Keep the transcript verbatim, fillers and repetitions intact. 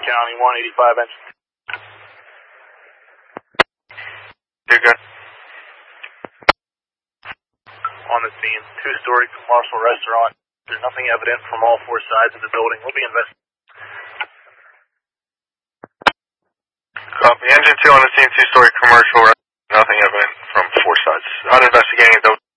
County, one eighty-five engine. You're good. On the scene, two-story commercial restaurant. There's nothing evident from all four sides of the building. We'll be investigating. Copy. Engine two on the scene, two-story commercial restaurant. Nothing evident from four sides. Not investigating, though.